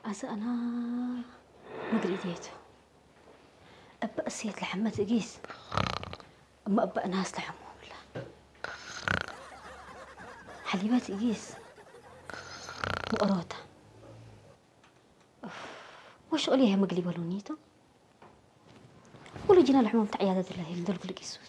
عسى أنا مقري ديته أبا أسيت لحمة تقيس أما أبا ناس لحمهم لا حليبات تقيس وأروتا وش قوليها مقلي بالونيتو ولا جينا لحمهم تعيادة الله يندل كل قيسوت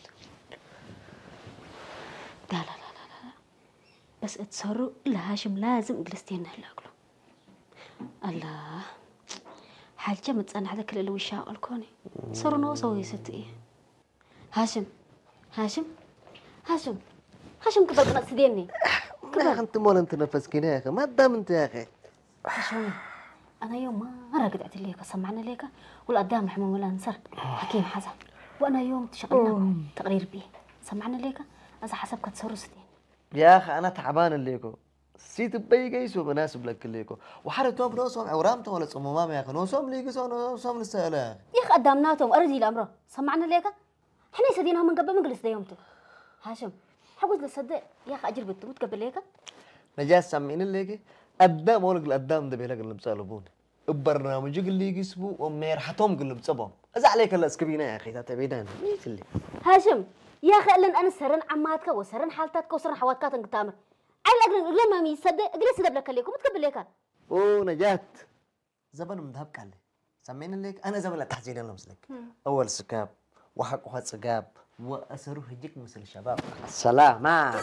لا لا لا لا لا بس اتصروا لهاشم لازم جلستين هلاقلو الله حاجة متسأل هذا كل اللي وشاء الكوني صاروا نوصوا ستي هاشم هاشم هاشم هاشم كبر قناة سديني كبر أنت مول أنت نفسكين يا أخي ما دام أنت يا أخي هاشم أنا يوم ما رقدت ليك سمعنا ليك ولا قدام حمام ولا نصر حكيم حسن وأنا يوم تشغلنا تقرير بيه سمعنا ليك إذا حسبك تصروا سدين يا أخي أنا تعبان الليكو سيت بيجيسو بناسب لك الليكو وحرتوا بنوصهم عورامته ولا صممام يا أخي نوصهم ليجيسو نوصهم للسهلة يا أخي قدامناتهم أرجي الأمر سمعنا ليك إحنا سدينهم من قبل مجلس ديومته هاشم حقوز للصدق يا أخي أجر بتموت قبل ليك نجاس سامعين الليكي قدام ولق القدام ده بيلاقي اللي مسالبون البرنامج اللي يجسبوا وما يرحتهم قل بصبهم إذا عليك الله اسكبينا يا أخي تتبيدان ميت اللي هاشم يا أخي إلا أنا سرن عماتك وسرن حالتك وسرن حواتك أنك تامر على أجل لما ميصدق أجلس يدب لك ليك ومتقبل ليك أوه نجات زبن مذهب كله سامعين الليك أنا زبن لا تحزين الله مسلك أول سكاب وحق واحد سكاب وأسره هجيك مثل الشباب سلامة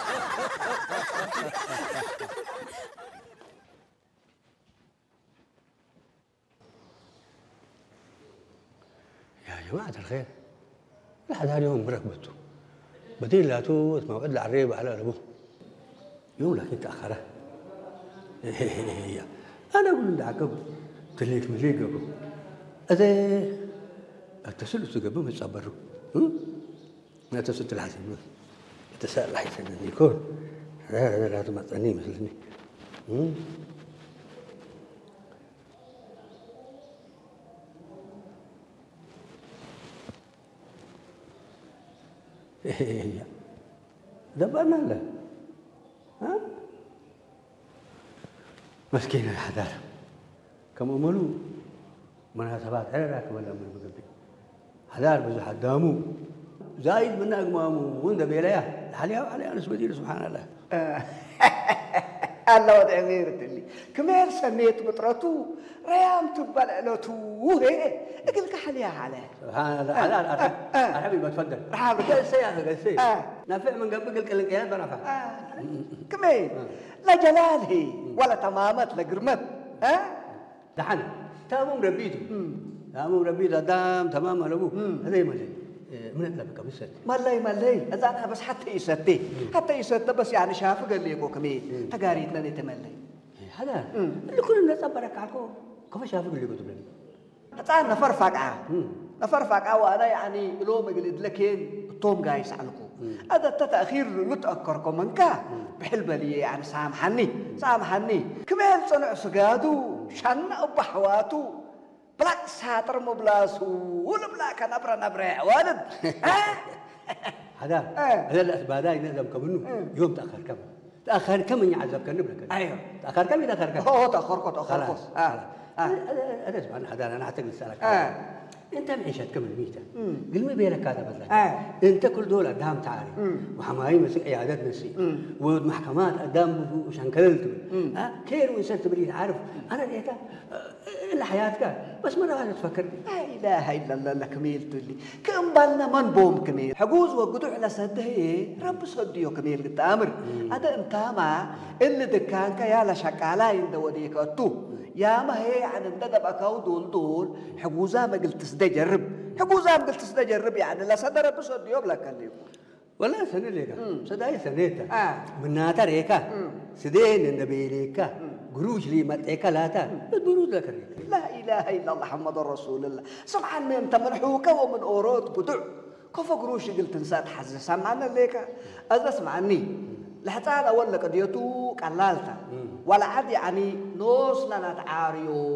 يا جماعة الخير لحد هاليوم بركبته بديل لا توت موعد العريب على أبوه يوم لكن تأخره أنا أقول لعقب تليك مليك أبو أذا التسلس قبل ما يصبروا ما تسلت الحزين يتساءل حيث أن يكون لا تمثلني مثلني دبرنا له ها مسكين الحذار كم أملوا مناسبات على كم ولا من بقبي حذار بزو حدامو زايد من أقمامو وين دبيليه عليها وعليها أنا سبديل سبحان الله الله ودع ميرت اللي كمال سميت بطرتو ريام تبال علوتو هي اقلك حليها عليه سبحان الله حلال حبيبي تفضل حاضر قال يا أخي قال نافع من قبل قلك يا برافع كمال لا جلاله ولا تمامت لا قرمت دحن تمام ربيته تمام ربيته دام تمام أبوه هذا ما زين من أغلب كمسات ملي إذا أنا بس حتى يسته بس يعني شافه قال لي أبو كميل تقاريتنا نتملي هذا اللي كل الناس أبرك عليكم كيف شافه قال لي قلت لي تعال نفرفق وأنا يعني لو ما قلت لكن توم جايس عليكم هذا التأخير لتأكركم منك بحلبة لي يعني سامحني كمال صنع سجادو شن أبو حواتو بلاك ساتر مبلاسو ولا بلاك نبرة والد هذا الأسباب هذا ينزل كمنه يوم تأخر كم يعذب كنبلك أيوه تأخر كم تأخركم هذا سبحان هذا أنا أعتقد سألك أنت معيشة كم الميتة قل ما بينك هذا بدلك أنت كل دول قدام تعالي وحمايم مسك عيادات نسي والمحكمات قدام وشان كللتوا كير وإنسان تبريد عارف أنا ليك إلا حياتك بس مرة واحدة تفكر لا إله إلا الله كميل تولي كم بالنا من بوم كميل حجوز وقدوع على سده رب صديو كميل قدامر هذا أنت ما اللي دكانك يا لا شكالا عند وديك أتو يا ما هي عن الندب أكاو دول حجوزها ما قلت تستجرب يعني لا صدر رب صديو بلا كليو ولا سنة ليك سداي سنيتا من ناتا ريكا سدين النبي ريكا قروش لي متعيكا لاتا بس برود لك ريكا لا إله إلا الله محمد رسول الله سبحان من أنت من حوكا ومن أورود بدع كيف قروش قلت نسات حز سمعنا ليك أذا سمعني لحتى أنا أقول لك ديوتو قلالتا ولا عاد يعني نوصنا نتعاريو